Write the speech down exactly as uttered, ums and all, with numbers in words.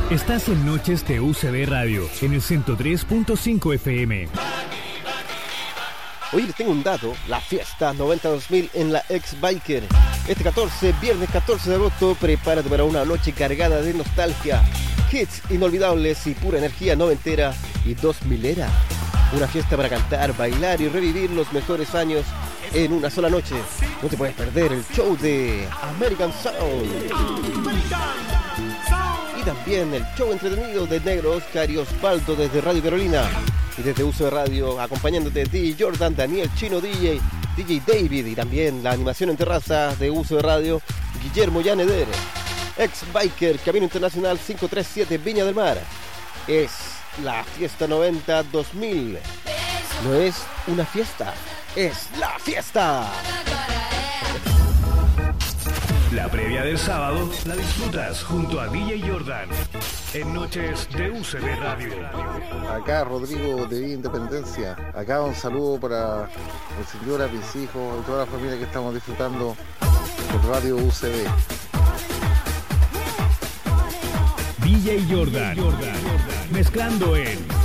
Estás en Noches de U C B Radio, en el ciento tres punto cinco F M. Hoy les tengo un dato, la fiesta noventa dos mil en la X-Biker. Este catorce, viernes catorce de agosto, prepárate para una noche cargada de nostalgia, hits inolvidables y pura energía noventera y dos milera. Una fiesta para cantar, bailar y revivir los mejores años en una sola noche. No te puedes perder el show de American Sound. Y también el show entretenido de Negro Oscar y Osvaldo desde Radio Carolina. Y desde U C B Radio, acompañándote D J Jordan, Daniel Chino D J, D J David y también la animación en terraza de U C B Radio, Guillermo Yaneder. X-Biker, Camino Internacional quinientos treinta y siete, Viña del Mar. Es la fiesta noventa dos mil. No es una fiesta, es la fiesta. La previa del sábado la disfrutas junto a D J Jordan en Noches de U C B Radio. Acá Rodrigo de Villa Independencia. Acá un saludo para el señor, mis hijos y toda la familia que estamos disfrutando por Radio U C B. D J Jordan, mezclando en